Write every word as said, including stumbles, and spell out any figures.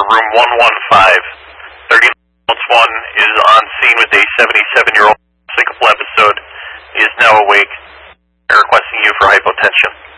room one one five. thirty-one is on scene with a seventy-seven-year-old syncopal episode. He is now awake. Requesting you for hypotension.